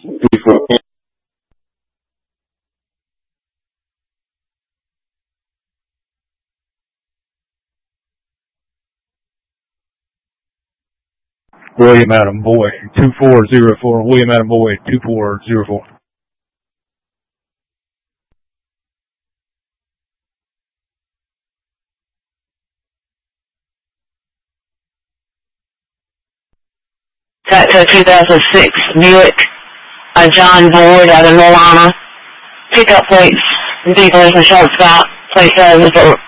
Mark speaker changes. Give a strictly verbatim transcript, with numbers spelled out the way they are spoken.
Speaker 1: before.
Speaker 2: William Adam Boyd, two four zero four. William Adam Boyd, two four zero four.
Speaker 3: Sector two thousand six, Buick, uh, John Boyd out of Milana. Pickup plates, vehicles and short stop, place over for